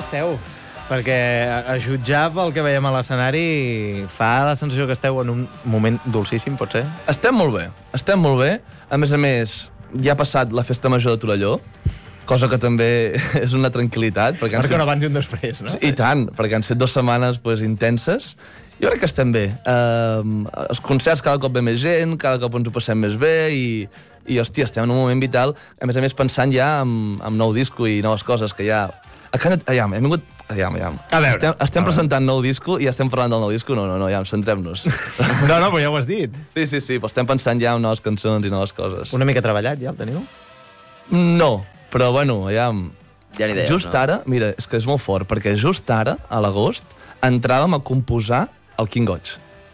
esteu? Perquè a jutjar pel que veiem a l'escenari fa la sensació que esteu en un moment dolcíssim, pot ser? Estem molt bé, estem molt bé. A més, ja ha passat la festa major de Torelló, cosa que també és una tranquil·litat. Marca un abans i un després, no? I tant, perquè han estat 2 setmanes intenses. Jo crec que estem bé. Els concerts cada cop ve més gent, cada cop ens ho passem més bé i hòstia, estem en un moment vital. A més, pensant ja en nou disco i noves coses que ja... Hem vingut... Estem presentant nou disco i estem parlant del nou disco? No, centrem-nos. No, però ja ho has dit. Sí, però estem pensant ja en noves cançons i noves coses. Una mica treballat, ja el teniu? No, però bueno, Ja ni idees, just ara, mira, és que és molt fort, perquè just ara, a l'agost, entràvem a composar el King Goig.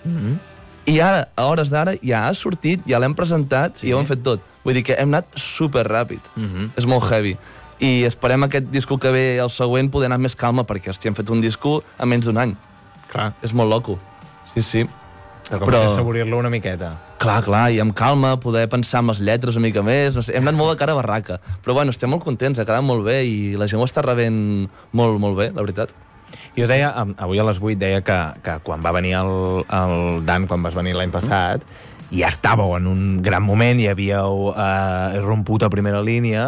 I ara, a hores d'ara, ja ha sortit, ja l'hem presentat i ja ho hem fet tot. Vull dir que hem anat superràpid. És molt heavy. I esperem aquest disco que ve, el següent, poder anar amb més calma, perquè, hòstia, hem fet un disco a menys d'1 any. Clar. És molt loco. Sí. Però assaborir-lo una miqueta. Clar, i amb calma, poder pensar en les lletres una mica més. No sé, hem anat molt de cara a barraca. Però bueno, estem molt contents, ha quedat molt bé i la gent ho està rebent molt, molt bé, la veritat. Jo deia, avui a les 8 deia que quan va venir el Dan, quan vas venir l'any passat, ja estàveu en un gran moment, hi havíeu romput a primera línia,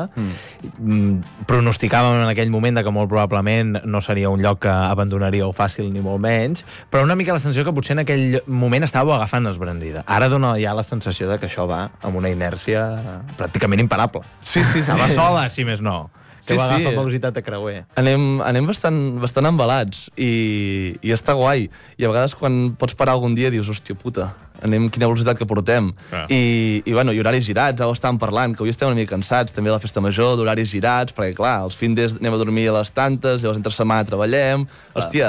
pronosticàvem en aquell moment que molt probablement no seria un lloc que abandonaríeu fàcil ni molt menys, però una mica la sensació que potser en aquell moment estàveu agafant esbrandida. Ara dona ja la sensació de que això va amb una inèrcia pràcticament imparable. Sí. Estava sola, si més no. Que ho agafa amb velocitat de creuer. Anem bastant embalats i està guai. I a vegades quan pots parar algun dia dius, hòstia puta, quina velocitat que portem. I horaris girats, ara ho estàvem parlant, que avui estem una mica cansats, també de la festa major, d'horaris girats, perquè clar, els fins anem a dormir a les tantes, llavors entre setmana treballem, hòstia,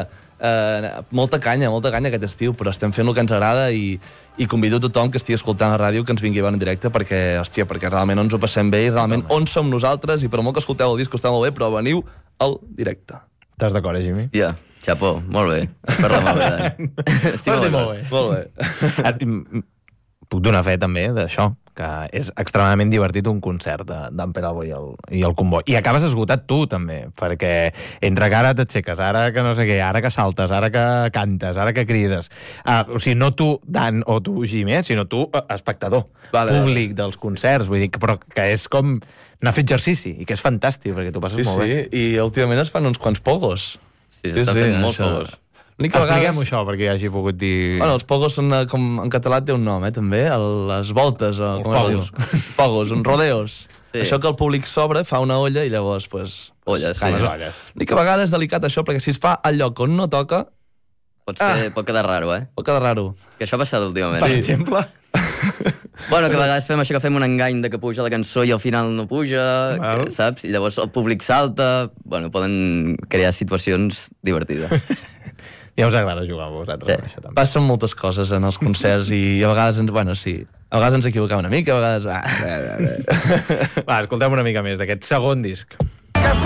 molta canya aquest estiu, però estem fent el que ens agrada i convido a tothom que estigui escoltant la ràdio que ens vingui a veure en directe perquè realment ens ho passem bé i realment on som nosaltres i per molt que escolteu el disc està molt bé, però veniu al directe. Estàs d'acord, Jimmy? Ja, xapó, molt bé. Parla molt bé, Dan. Estic Molt bé. Puc donar fe també d'això, que és extremadament divertit un concert d'en Pere Albó i el Comboi. I acabes esgotat tu, també, perquè entre que ara t'aixeques, ara que no sé què, ara que saltes, ara que cantes, ara que crides. O sigui, no tu, Dan, o tu, Jimmy, sinó tu, espectador, públic dels concerts, vull dir, però que és com anar a fer exercici, i que és fantàstic, perquè tu passes molt bé. Sí, i últimament es fan uns quants pogos. Sí, s'estan fent molts pogos. Expliquem-ho això, perquè ja hagi pogut dir... Bueno, els pogos són, com en català té un nom, també, les voltes, pogos. Pogos, uns rodeos. Sí. Això que el públic s'obre, fa una olla i llavors, pues... Olles, sí. Olles. L'única vegada és delicat això, perquè si es fa al lloc on no toca... Pot quedar raro, Pot quedar raro. Que això ha passat últimament. Per exemple... Bueno, que a vegades fem això que fem un engany de que puja la cançó i al final no puja, saps? I llavors el públic salta... Bueno, poden crear situacions divertides. Ja us agrada jugar a vosaltres, això també. Passen moltes coses en els concerts i a vegades ens equivoquem una mica, a vegades... Va, escoltem una mica més d'aquest segon disc.